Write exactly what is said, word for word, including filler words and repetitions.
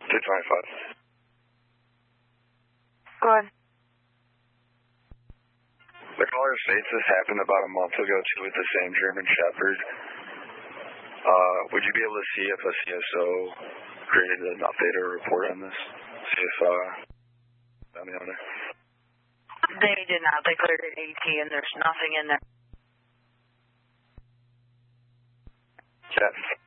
two twenty-five. Go ahead. The caller states this happened about a month ago, too, with the same German Shepherd. Uh, would you be able to see if a C S O created an update or a report on this? See if, uh, found the owner. They did not. They cleared at AT and there's nothing in there. Chat.